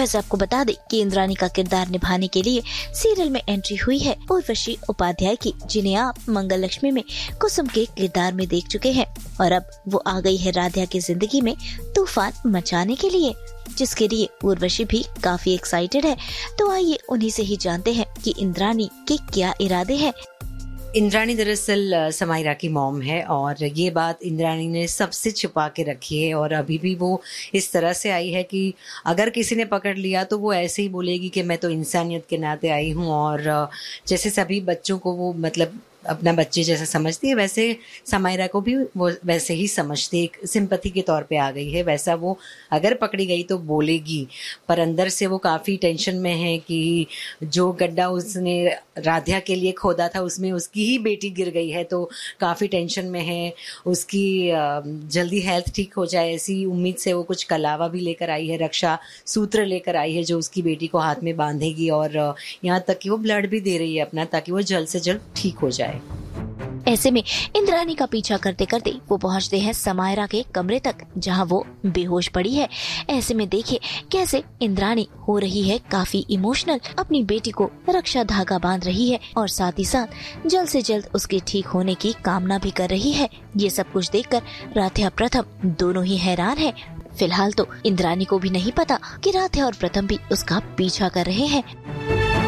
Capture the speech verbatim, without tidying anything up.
वैसे आपको बता दें कि इंद्राणी का किरदार निभाने के लिए सीरियल में एंट्री हुई है उर्वशी उपाध्याय की, जिन्हें आप मंगल लक्ष्मी में कुसुम के किरदार में देख चुके हैं। और अब वो आ गई है राधिया की जिंदगी में तूफान मचाने के लिए, जिसके लिए उर्वशी भी काफी एक्साइटेड है। तो आइए उन्हीं से ही जानते हैं कि इंद्राणी के क्या इरादे हैं। इंद्राणी दरअसल समायरा की मॉम है और ये बात इंद्राणी ने सबसे छुपा के रखी है और अभी भी वो इस तरह से आई है कि अगर किसी ने पकड़ लिया तो वो ऐसे ही बोलेगी कि मैं तो इंसानियत के नाते आई हूँ। और जैसे सभी बच्चों को वो मतलब अपना बच्चे जैसा समझती है, वैसे समायरा को भी वो वैसे ही समझती है, एक सिंपैथी के तौर पे आ गई है। वैसा वो अगर पकड़ी गई तो बोलेगी, पर अंदर से वो काफ़ी टेंशन में है कि जो गड्ढा उसने राधिया के लिए खोदा था उसमें उसकी ही बेटी गिर गई है, तो काफ़ी टेंशन में है। उसकी जल्दी हेल्थ ठीक हो जाए ऐसी उम्मीद से वो कुछ कलावा भी लेकर आई है, रक्षा सूत्र लेकर आई है जो उसकी बेटी को हाथ में बांधेगी और यहाँ तक कि वो ब्लड भी दे रही है अपना, ताकि वो जल्द से जल्द ठीक हो जाए। ऐसे में इंद्राणी का पीछा करते करते वो पहुंचते हैं समायरा के कमरे तक, जहां वो बेहोश पड़ी है। ऐसे में देखिए कैसे इंद्राणी हो रही है काफी इमोशनल, अपनी बेटी को रक्षा धागा बांध रही है और साथ ही साथ जल्द से जल्द उसके ठीक होने की कामना भी कर रही है। ये सब कुछ देखकर राधिया प्रथम दोनों ही हैरान है। फिलहाल तो इंद्राणी को भी नहीं पता कि राधिया और प्रथम भी उसका पीछा कर रहे हैं।